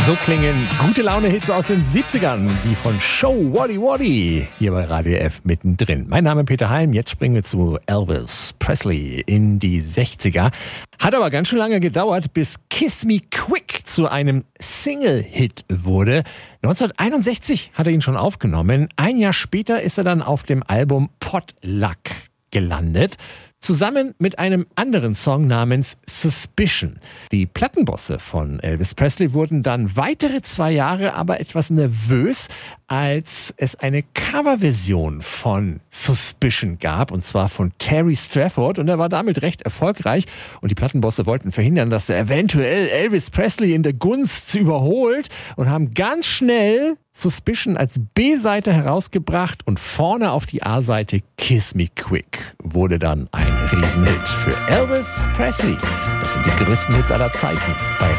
So klingen gute Laune-Hits aus den 70ern, wie von Show Waddy Waddy, hier bei Radio F mittendrin. Mein Name ist Peter Heim, jetzt springen wir zu Elvis Presley in die 60er. Hat aber ganz schön lange gedauert, bis Kiss Me Quick zu einem Single-Hit wurde. 1961 hat er ihn schon aufgenommen. Ein Jahr später ist er dann auf dem Album Potluck gelandet. Zusammen mit einem anderen Song namens Suspicion. Die Plattenbosse von Elvis Presley wurden dann weitere 2 Jahre aber etwas nervös, als es eine Coverversion von Suspicion gab, und zwar von Terry Strafford, und er war damit recht erfolgreich. Und die Plattenbosse wollten verhindern, dass er eventuell Elvis Presley in der Gunst überholt, und haben ganz schnell Suspicion als B-Seite herausgebracht, und vorne auf die A-Seite Kiss Me Quick wurde dann ein Riesenhit für Elvis Presley. Das sind die größten Hits aller Zeiten bei